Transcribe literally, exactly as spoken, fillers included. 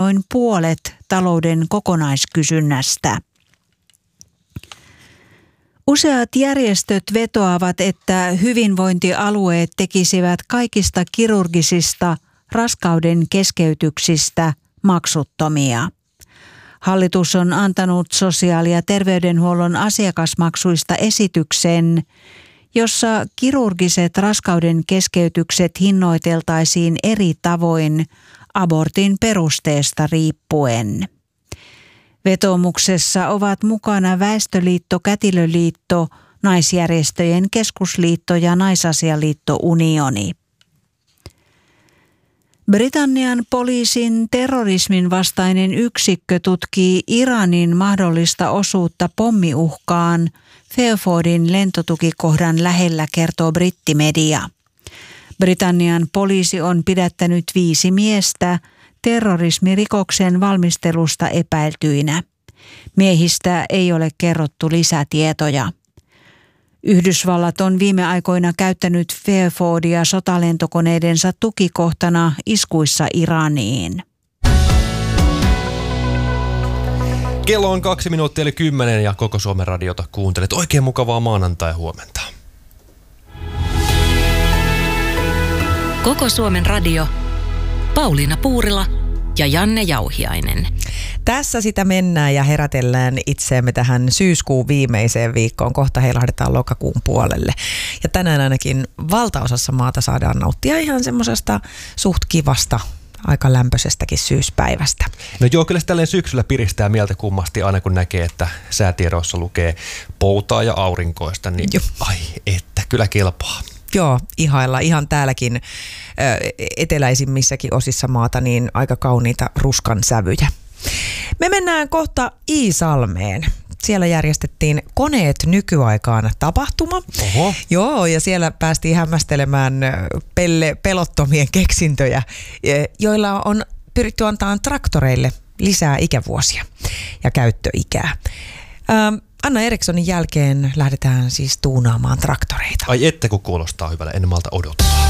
noin puolet talouden kokonaiskysynnästä. Useat järjestöt vetoavat, että hyvinvointialueet tekisivät kaikista kirurgisista raskauden keskeytyksistä maksuttomia. Hallitus on antanut sosiaali- ja terveydenhuollon asiakasmaksuista esityksen, jossa kirurgiset raskauden keskeytykset hinnoiteltaisiin eri tavoin abortin perusteesta riippuen. Vetoomuksessa ovat mukana Väestöliitto, Kätilöliitto, Naisjärjestöjen keskusliitto ja Naisasialiitto Unioni. Britannian poliisin terrorismin vastainen yksikkö tutkii Iranin mahdollista osuutta pommiuhkaan Fairfordin lentotukikohdan lähellä, kertoo brittimedia. Britannian poliisi on pidättänyt viisi miestä terrorismirikoksen valmistelusta epäiltyinä. Miehistä ei ole kerrottu lisätietoja. Yhdysvallat on viime aikoina käyttänyt Fairfordia sotalentokoneidensa tukikohtana iskuissa Iraniin. Kello on kaksi minuuttia eli kymmenen ja Koko Suomen radiota kuuntelet. Oikein mukavaa maanantai-huomenta. Koko Suomen radio. Pauliina Puurila ja Janne Jauhiainen. Tässä sitä mennään ja herätellään itseämme tähän syyskuun viimeiseen viikkoon. Kohta heilahdetaan lokakuun puolelle. Ja tänään ainakin valtaosassa maata saadaan nauttia ihan semmoisesta suht kivasta, aika lämpöisestäkin syyspäivästä. No joo, kyllä se tälleen syksyllä piristää mieltä kummasti aina kun näkee, että säätiedoissa lukee poutaa ja aurinkoista, niin joo. Ai että, kyllä kelpaa. Joo, ihailla. Ihan täälläkin eteläisimmissäkin osissa maata niin aika kauniita ruskan sävyjä. Me mennään kohta Iisalmeen. Siellä järjestettiin Koneet nykyaikaan -tapahtuma. Oho. Joo, ja siellä päästiin hämmästelemään pelle, pelottomien keksintöjä, joilla on pyritty antamaan traktoreille lisää ikävuosia ja käyttöikää. Ähm, Anna Erikssonin jälkeen lähdetään siis tuunaamaan traktoreita. Ai että kun kuulostaa hyvälle, en malta odottaa.